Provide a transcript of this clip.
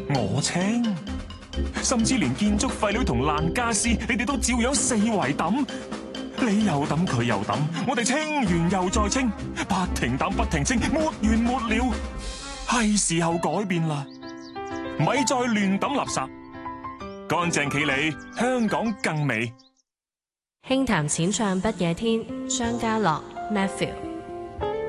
我清，甚至連建築廢料同爛家私，你哋都照樣四圍抌。你又抌，佢又抌，我哋清完又再清，不停抌不停清，沒完沒了。係時候改變啦，咪再亂抌垃圾，乾淨企理，香港更美。 輕談淺唱不夜天，張家樂 Matthew。